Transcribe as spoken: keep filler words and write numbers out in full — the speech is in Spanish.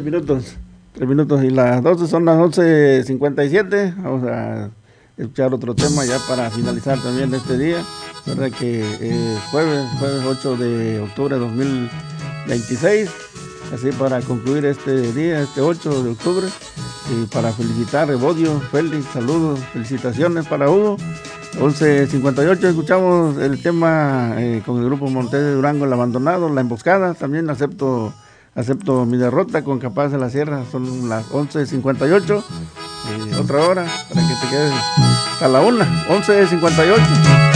Tres minutos, tres minutos y las doce son las once cincuenta y siete. Vamos a escuchar otro tema ya para finalizar también este día. Verdad que eh, jueves, jueves ocho de octubre de dos mil veintiséis. Así para concluir este día, este ocho de octubre, y para felicitar a Evodio, Félix, saludos, felicitaciones para Hugo. once cincuenta y ocho escuchamos el tema eh, con el grupo Montes de Durango, El Abandonado, La Emboscada. También acepto acepto mi derrota con Capaz de la Sierra. Son las once cincuenta y ocho, eh, otra hora para que te quedes hasta la una, once cincuenta y ocho.